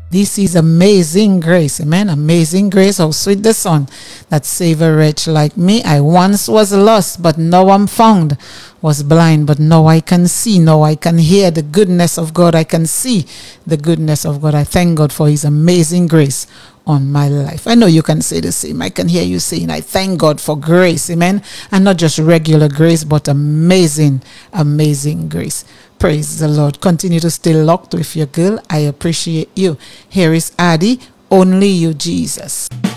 This is amazing grace. Amen. Amazing grace. How sweet the Son that save a wretch like me. I once was lost, but now I'm found. Was blind, but now I can see. Now I can hear the goodness of God. I can see the goodness of God. I thank God for his amazing grace on my life. I know you can say the same. I can hear you saying, I thank God for grace. Amen. And not just regular grace, but amazing, amazing grace. Praise the Lord. Continue to stay locked with your girl. I appreciate you. Here is Addie. Only you, Jesus.